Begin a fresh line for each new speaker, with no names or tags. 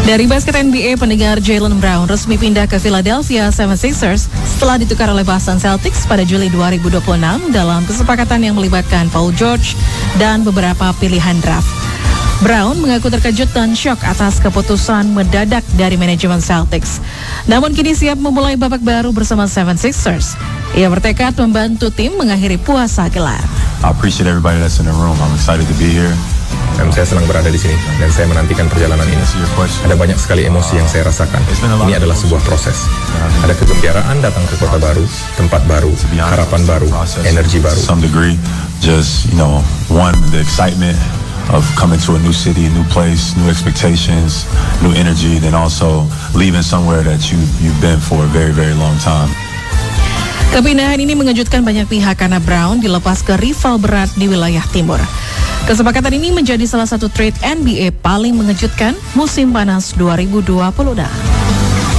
Dari basket NBA, pendengar Jaylen Brown resmi pindah ke Philadelphia 76ers setelah ditukar oleh Boston Celtics pada Juli 2026 dalam kesepakatan yang melibatkan Paul George dan beberapa pilihan draft. Brown mengaku terkejut dan syok atas keputusan mendadak dari manajemen Celtics. Namun kini siap memulai babak baru bersama 76ers. Ia bertekad membantu tim mengakhiri puasa gelar.
I appreciate everybody that's in the room. I'm excited to be here.
Dan saya senang berada di sini dan saya menantikan perjalanan ini. Ada banyak sekali emosi yang saya rasakan. Ini adalah sebuah proses. Ada kegembiraan datang ke kota baru, tempat baru, harapan baru, energi baru.
To some degree, just the excitement of coming to a new city, a new place, new expectations, new energy, then also leaving somewhere that you've been for a very, very long time.
Kepindahan ini mengejutkan banyak pihak karena Brown dilepas ke rival berat di wilayah timur. Kesepakatan ini menjadi salah satu trade NBA paling mengejutkan musim panas 2020.